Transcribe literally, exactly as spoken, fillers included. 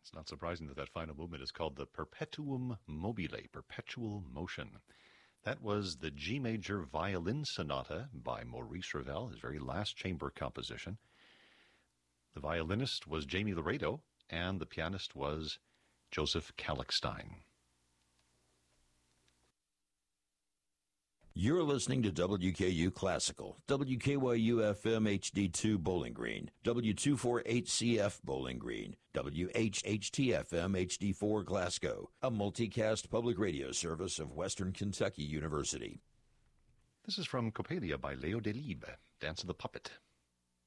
It's not surprising that that final movement is called the Perpetuum Mobile, perpetual motion. That was the G major violin sonata by Maurice Ravel, his very last chamber composition. The violinist was Jamie Laredo, and the pianist was Joseph Kalkstein. You're listening to W K U Classical, W K Y U F M H D two Bowling Green, W two forty-eight C F Bowling Green, W H H T F M H D four Glasgow, a multicast public radio service of Western Kentucky University. This is from Coppelia by Leo Delibes, Dance of the Puppet.